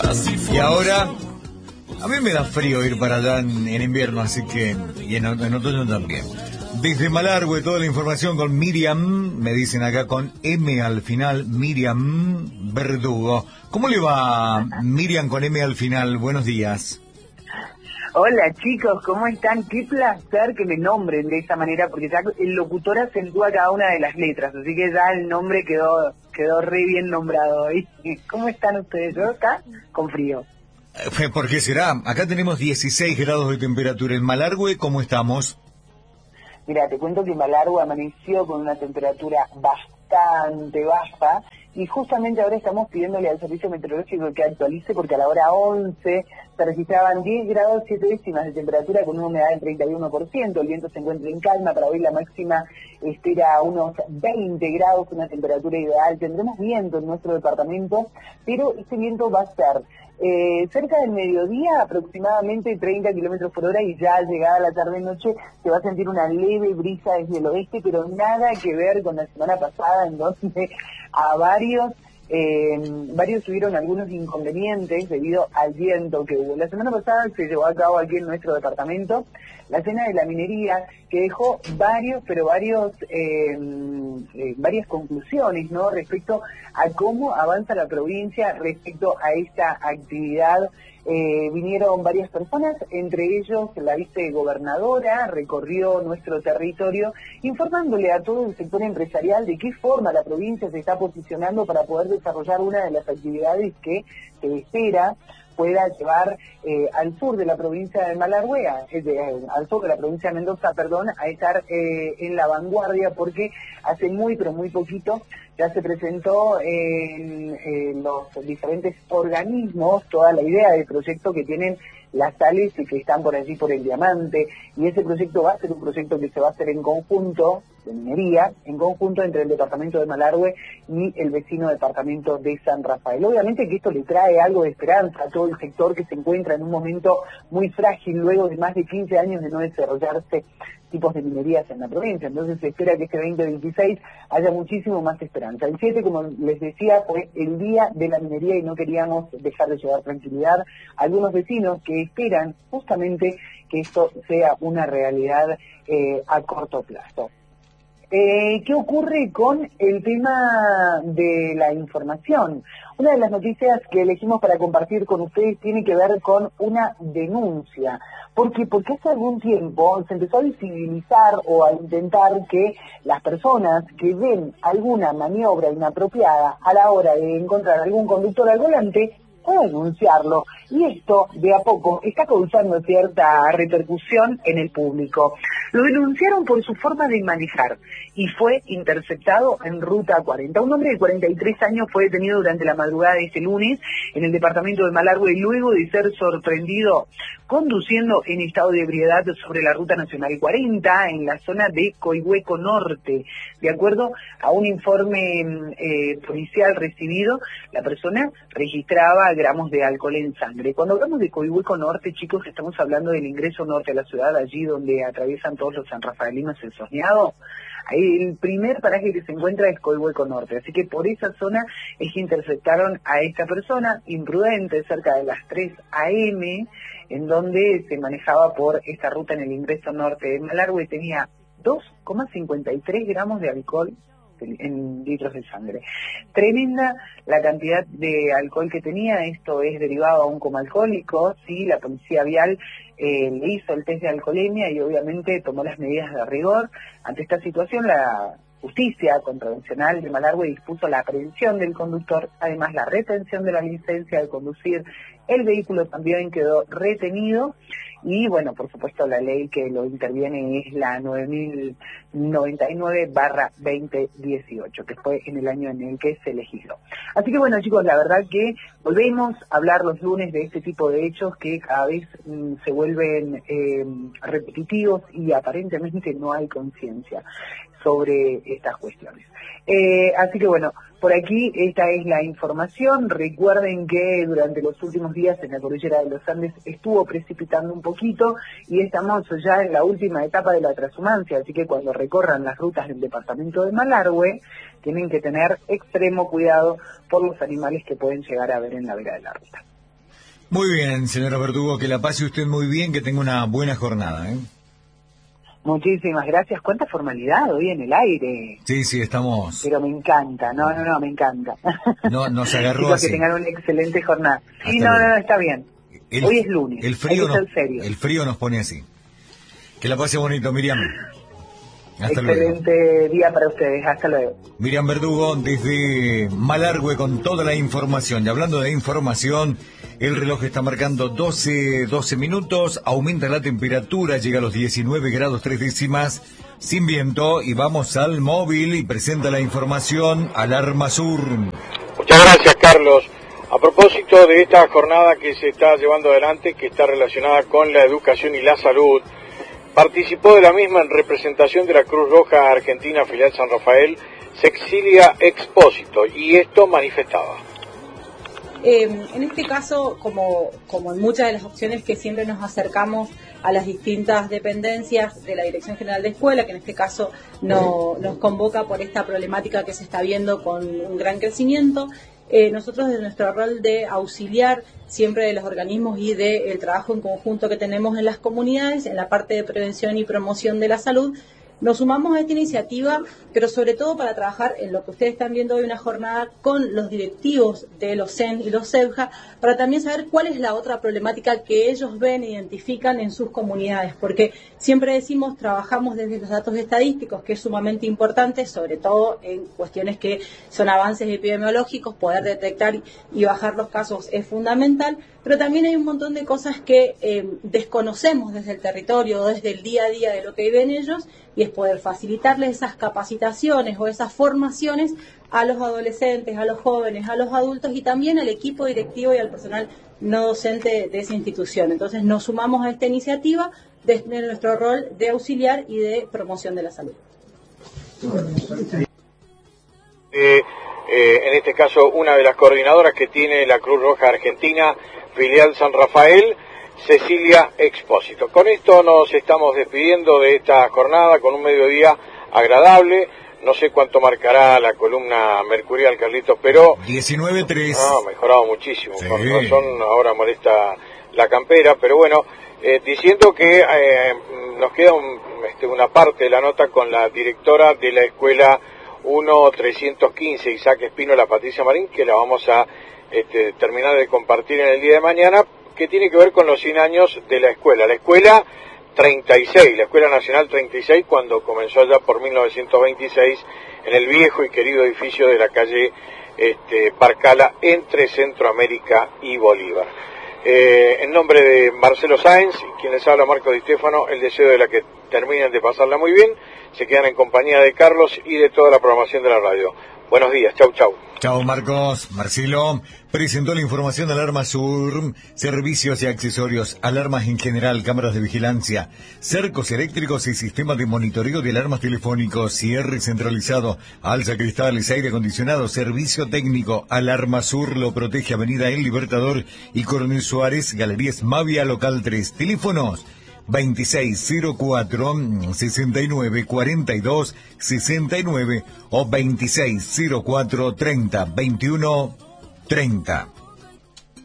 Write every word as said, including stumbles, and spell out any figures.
Y ahora, a mí me da frío ir para allá en, en invierno, así que, y en, en otoño también. Desde Malargüe, toda la información con Miriam, me dicen acá con M al final, Miriam Verdugo. ¿Cómo le va Miriam con M al final? Buenos días. Hola chicos, ¿cómo están? Qué placer que me nombren de esa manera, porque ya el locutor acentúa cada una de las letras, así que ya el nombre quedó quedó re bien nombrado. ¿Viste? ¿Cómo están ustedes? Yo acá con frío. ¿Por qué será? Acá tenemos dieciséis grados de temperatura. En Malargüe, ¿cómo estamos? Mira, te cuento que Malargüe amaneció con una temperatura bastante baja y justamente ahora estamos pidiéndole al servicio meteorológico que actualice porque a la hora once se registraban diez grados siete décimas de temperatura con una humedad del treinta y uno por ciento. El viento se encuentra en calma. Para hoy la máxima espera unos veinte grados, una temperatura ideal. Tendremos viento en nuestro departamento, pero este viento va a ser Eh, cerca del mediodía, aproximadamente treinta kilómetros por hora, y ya llegada la tarde-noche se va a sentir una leve brisa desde el oeste, pero nada que ver con la semana pasada, en donde a varios eh, varios tuvieron algunos inconvenientes debido al viento que hubo. La semana pasada se llevó a cabo aquí en nuestro departamento la cena de la minería, que dejó varios, pero varios, eh, eh, varias conclusiones, ¿no? Respecto a cómo avanza la provincia respecto a esta actividad. Eh, vinieron varias personas, entre ellos la vicegobernadora, recorrió nuestro territorio informándole a todo el sector empresarial de qué forma la provincia se está posicionando para poder desarrollar una de las actividades que se espera pueda llevar eh, al sur de la provincia de Malargüe, eh, de, eh, al sur de la provincia de Mendoza, perdón, a estar eh, en la vanguardia, porque hace muy, pero muy poquito ya se presentó en, en los diferentes organismos toda la idea del proyecto que tienen las sales y que están por allí por el diamante, y ese proyecto va a ser un proyecto que se va a hacer en conjunto, de minería, en conjunto entre el departamento de Malargüe y el vecino departamento de San Rafael. Obviamente que esto le trae algo de esperanza a todo el sector que se encuentra en un momento muy frágil luego de más de quince años de no desarrollarse tipos de minerías en la provincia. Entonces se espera que este veinte veintiséis haya muchísimo más esperanza. El siete, como les decía, fue el día de la minería y no queríamos dejar de llevar tranquilidad a algunos vecinos que esperan justamente que esto sea una realidad eh, a corto plazo. Eh, ¿Qué ocurre con el tema de la información? Una de las noticias que elegimos para compartir con ustedes tiene que ver con una denuncia. ¿Por qué? Porque hace algún tiempo se empezó a visibilizar o a intentar que las personas que ven alguna maniobra inapropiada a la hora de encontrar algún conductor al volante o denunciarlo, y esto de a poco está causando cierta repercusión en el público. Lo denunciaron por su forma de manejar y fue interceptado en Ruta cuarenta. Un hombre de cuarenta y tres años fue detenido durante la madrugada de este lunes en el departamento de Malargüe luego de ser sorprendido conduciendo en estado de ebriedad sobre la Ruta Nacional cuarenta en la zona de Coihueco Norte. De acuerdo a un informe eh, policial recibido, la persona registraba gramos de alcohol en sangre. Cuando hablamos de Coihueco Norte, chicos, estamos hablando del ingreso norte a la ciudad, allí donde atraviesan todos los sanrafaelinos el Soñado. Ahí el primer paraje que se encuentra es Coihueco Norte, así que por esa zona es que interceptaron a esta persona imprudente cerca de las tres a eme, en donde se manejaba por esta ruta en el ingreso norte de Malargüe y tenía dos coma cincuenta y tres gramos de alcohol en litros de sangre. Tremenda la cantidad de alcohol que tenía. Esto es derivado a un coma alcohólico. Sí, la policía vial eh, le hizo el test de alcoholemia y obviamente tomó las medidas de rigor. Ante esta situación, la Justicia Contravencional de Malargüe dispuso la aprehensión del conductor, además la retención de la licencia de conducir. El vehículo también quedó retenido y, bueno, por supuesto la ley que lo interviene es la nueve mil noventa y nueve barra veinte dieciocho, que fue en el año en el que se legisló. Así que, bueno, chicos, la verdad que volvemos a hablar los lunes de este tipo de hechos que cada vez mm, se vuelven eh, repetitivos y aparentemente no hay conciencia sobre estas cuestiones. Eh, así que bueno, por aquí esta es la información. Recuerden que durante los últimos días en la cordillera de los Andes estuvo precipitando un poquito y estamos ya en la última etapa de la transhumancia, así que cuando recorran las rutas del departamento de Malargüe tienen que tener extremo cuidado por los animales que pueden llegar a ver en la vera de la ruta. Muy bien, señora Verdugo, que la pase usted muy bien, que tenga una buena jornada, ¿eh? Muchísimas gracias. ¿Cuánta formalidad hoy en el aire? Sí, sí, estamos... Pero me encanta, no, no, no, me encanta. No, nos agarró Chicos, así. que tengan una excelente jornada. Sí, Hasta no, luego. no, no, está bien. El, hoy es lunes, el frío, hay que ser nos, serio. el frío nos pone así. Que la pase bonito, Miriam. Hasta Excelente luego. día para ustedes, hasta luego. Miriam Verdugo desde Malargüe con toda la información. Y hablando de información, el reloj está marcando doce, doce minutos, aumenta la temperatura, llega a los diecinueve grados tres décimas, sin viento, y vamos al móvil y presenta la información Alarma Sur. Muchas gracias, Carlos. A propósito de esta jornada que se está llevando adelante, que está relacionada con la educación y la salud, participó de la misma en representación de la Cruz Roja Argentina, filial San Rafael, Cecilia Expósito, y esto manifestaba. Eh, en este caso, como, como en muchas de las opciones que siempre nos acercamos a las distintas dependencias de la Dirección General de Escuela, que en este caso no, nos convoca por esta problemática que se está viendo con un gran crecimiento, Eh, nosotros desde nuestro rol de auxiliar siempre de los organismos y del trabajo en conjunto que tenemos en las comunidades, en la parte de prevención y promoción de la salud, nos sumamos a esta iniciativa, pero sobre todo para trabajar en lo que ustedes están viendo hoy, una jornada con los directivos de los C E N y los CEBJA, para también saber cuál es la otra problemática que ellos ven e identifican en sus comunidades, porque siempre decimos, trabajamos desde los datos estadísticos, que es sumamente importante, sobre todo en cuestiones que son avances epidemiológicos, poder detectar y bajar los casos es fundamental, pero también hay un montón de cosas que eh, desconocemos desde el territorio, desde el día a día de lo que viven ellos, y es poder facilitarles esas capacitaciones o esas formaciones a los adolescentes, a los jóvenes, a los adultos y también al equipo directivo y al personal no docente de esa institución. Entonces nos sumamos a esta iniciativa desde nuestro rol de auxiliar y de promoción de la salud. Eh, eh, en este caso, una de las coordinadoras que tiene la Cruz Roja Argentina, filial San Rafael, Cecilia Expósito. Con esto nos estamos despidiendo de esta jornada con un mediodía agradable. No sé cuánto marcará la columna mercurial, Carlitos, pero... diecinueve tres. No, ha mejorado muchísimo. Sí. Con razón ahora molesta la campera, pero bueno, eh, diciendo que eh, nos queda un, este, una parte de la nota con la directora de la escuela uno trescientos quince, Isaac Espínola, Patricia Marín, que la vamos a este, terminar de compartir en el día de mañana, que tiene que ver con los cien años de la escuela. La escuela treinta y seis, la Escuela Nacional treinta y seis, cuando comenzó allá por mil novecientos veintiséis en el viejo y querido edificio de la calle este, Parcala, entre Centroamérica y Bolívar. Eh, en nombre de Marcelo Sáenz, quien les habla, Marco Di Stefano, el deseo de la que terminen de pasarla muy bien, se quedan en compañía de Carlos y de toda la programación de la radio. Buenos días, chau, chau. Chao, Marcos. Marcelo presentó la información de Alarma Sur, servicios y accesorios, alarmas en general, cámaras de vigilancia, cercos eléctricos y sistemas de monitoreo de alarmas telefónicos, cierre centralizado, alza cristales, aire acondicionado, servicio técnico. Alarma Sur lo protege. Avenida El Libertador y Coronel Suárez, Galerías Mavia, local tres. Teléfonos veintiséis cero cuatro, sesenta y nueve, cuarenta y dos, sesenta y nueve o veintiséis cero cuatro, treinta, veintiuno, treinta.